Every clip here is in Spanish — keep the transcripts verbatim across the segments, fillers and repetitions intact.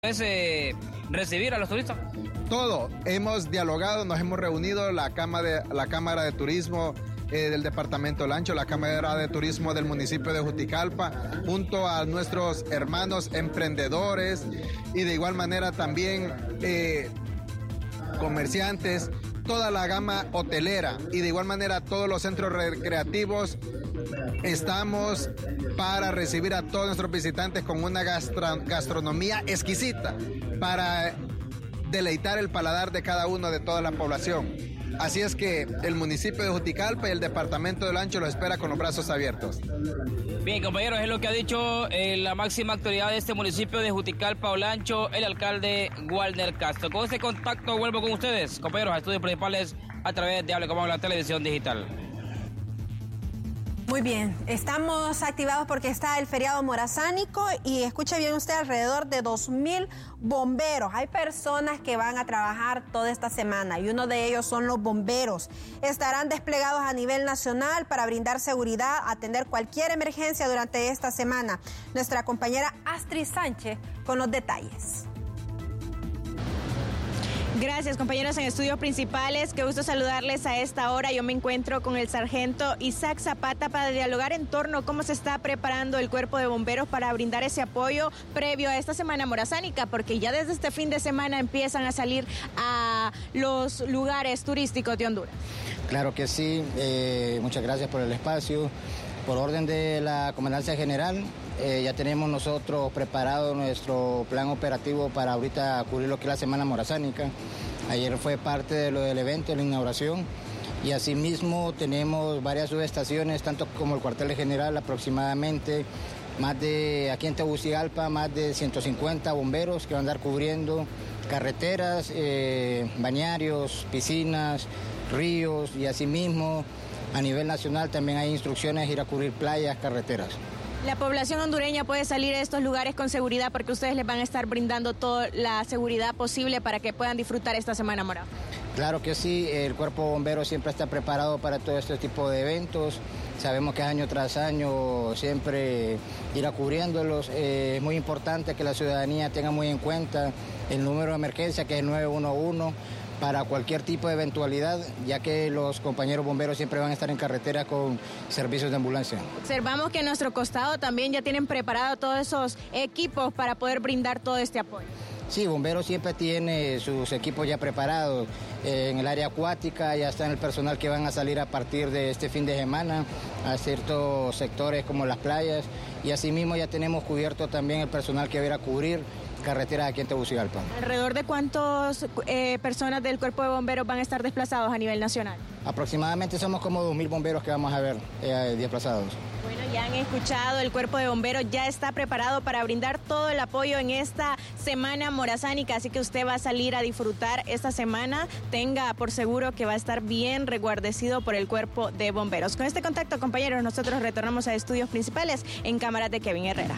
es eh, recibir a los turistas? Todo. Hemos dialogado, nos hemos reunido, la Cámara de, la Cámara de Turismo eh, del Departamento del Ancho, la Cámara de Turismo del municipio de Juticalpa, junto a nuestros hermanos emprendedores y de igual manera también eh, comerciantes, toda la gama hotelera y de igual manera todos los centros recreativos. Estamos para recibir a todos nuestros visitantes con una gastra, gastronomía exquisita para deleitar el paladar de cada uno de toda la población. Así es que el municipio de Juticalpa y el departamento del Ancho los espera con los brazos abiertos. Bien, compañeros, es lo que ha dicho eh, la máxima autoridad de este municipio de Juticalpa, Olancho, el alcalde Walner Castro. Con este contacto vuelvo con ustedes, compañeros, a estudios principales a través de Hable Como Habla, la televisión digital. Muy bien, estamos activados porque está el feriado morazánico y escuche bien usted, alrededor de dos mil bomberos. Hay personas que van a trabajar toda esta semana y uno de ellos son los bomberos. Estarán desplegados a nivel nacional para brindar seguridad, atender cualquier emergencia durante esta semana. Nuestra compañera Astrid Sánchez con los detalles. Gracias, compañeros en estudios principales. Qué gusto saludarles a esta hora. Yo me encuentro con el sargento Isaac Zapata para dialogar en torno a cómo se está preparando el cuerpo de bomberos para brindar ese apoyo previo a esta semana morazánica, porque ya desde este fin de semana empiezan a salir a los lugares turísticos de Honduras. Claro que sí. Eh, muchas gracias por el espacio. Por orden de la Comandancia General, eh, ya tenemos nosotros preparado nuestro plan operativo para ahorita cubrir lo que es la Semana Morazánica. Ayer fue parte de lo del evento, la inauguración, y asimismo tenemos varias subestaciones, tanto como el cuartel general, aproximadamente más de, aquí en Tegucigalpa, más de ciento cincuenta bomberos que van a andar cubriendo carreteras, eh, bañarios, piscinas, ríos, y asimismo a nivel nacional también hay instrucciones de ir a cubrir playas, carreteras. La población hondureña puede salir a estos lugares con seguridad porque ustedes les van a estar brindando toda la seguridad posible para que puedan disfrutar esta Semana Morada. Claro que sí, el Cuerpo Bombero siempre está preparado para todo este tipo de eventos. Sabemos que año tras año siempre irá cubriéndolos. Eh, es muy importante que la ciudadanía tenga muy en cuenta el número de emergencia, que es nueve uno uno, para cualquier tipo de eventualidad, ya que los compañeros bomberos siempre van a estar en carretera con servicios de ambulancia. Observamos que a nuestro costado también ya tienen preparado todos esos equipos para poder brindar todo este apoyo. Sí, Bomberos siempre tiene sus equipos ya preparados. Eh, en el área acuática ya está el personal que van a salir a partir de este fin de semana a ciertos sectores como las playas, y asimismo ya tenemos cubierto también el personal que va a ir a cubrir carreteras aquí en Tegucigalpa. ¿Alrededor de cuántas eh, personas del Cuerpo de Bomberos van a estar desplazados a nivel nacional? Aproximadamente somos como dos mil bomberos que vamos a ver eh, desplazados. Bueno, ya han escuchado, el Cuerpo de Bomberos ya está preparado para brindar todo el apoyo en esta Semana Morazánica, así que usted va a salir a disfrutar esta semana. Tenga por seguro que va a estar bien resguardecido por el Cuerpo de Bomberos. Con este contacto, compañeros, nosotros retornamos a estudios principales en cámaras de Kevin Herrera.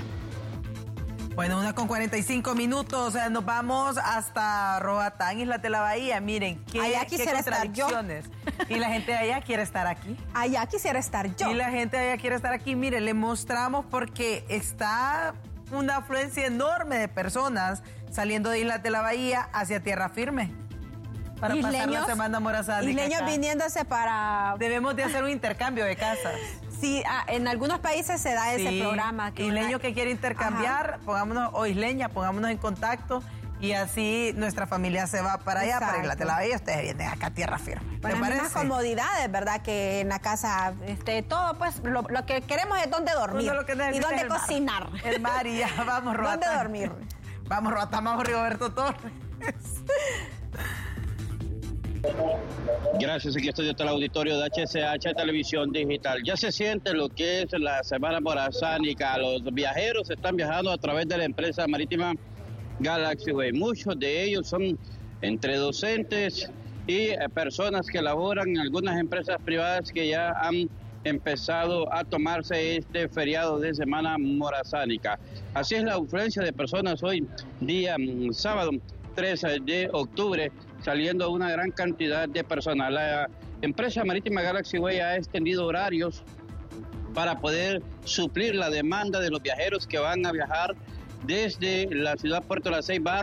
Bueno, una con cuarenta y cinco minutos, o sea, nos vamos hasta Roatán, Islas de la Bahía. Miren, qué, allá qué quisiera contradicciones. Estar yo. Y la gente de allá quiere estar aquí. Allá quisiera estar yo. Y la gente de allá quiere estar aquí. Miren, le mostramos porque está una afluencia enorme de personas saliendo de Islas de la Bahía hacia tierra firme para isleños, pasar la Semana Morazánica. Isleños viniéndose para... Debemos de hacer un intercambio de casas. Sí, ah, en algunos países se da sí, ese programa. Que isleño una... que quiere intercambiar, ajá, pongámonos, o isleña, pongámonos en contacto y así nuestra familia se va para allá, exacto, para Islas de la Bahía, ustedes vienen acá a tierra firme. Bueno, las mismas comodidades, ¿verdad? Que en la casa, este, todo, pues, lo, lo que queremos es dónde dormir lo que y dónde cocinar. Mar. El mar y ya, vamos, Roatán. ¿Dónde dormir? Vamos, Roatán, vamos, Rigoberto Torres. Gracias, aquí estoy desde el auditorio de H C H Televisión Digital. Ya se siente lo que es la Semana Morazánica. Los viajeros están viajando a través de la empresa marítima Galaxy Way. Muchos de ellos son entre docentes y eh, personas que laboran en algunas empresas privadas que ya han empezado a tomarse este feriado de Semana Morazánica. Así es la afluencia de personas hoy, día mm, sábado trece de octubre, saliendo una gran cantidad de personas. La empresa marítima Galaxy Way ha extendido horarios para poder suplir la demanda de los viajeros que van a viajar desde la ciudad Puerto La Ceiba